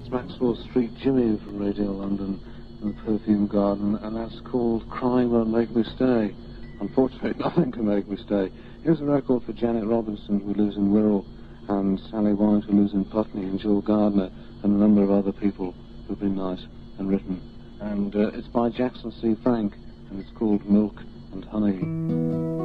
That's Maxwell Street Jimmy from Radio London and the Perfume Garden, and that's called Crying Won't Make Me Stay. Unfortunately, nothing can make me stay. Here's a record for Janet Robinson, who lives in Wirral, and Sally White, who lives in Putney, and Jill Gardner, and a number of other people who've been nice and written. And it's by Jackson C. Frank, and it's called Milk and Honey.